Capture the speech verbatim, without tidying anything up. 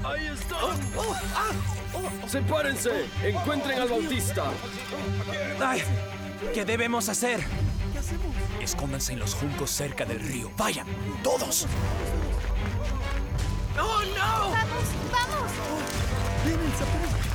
¡Ahí está! ¡Sepárense! ¡Encuentren al Bautista! Ay, ¿qué debemos hacer? Escóndanse en los juncos cerca del río. ¡Vayan! ¡Todos! ¡Oh, no! ¡Vamos! ¡Vamos! ¡Ven, Elsa, pero...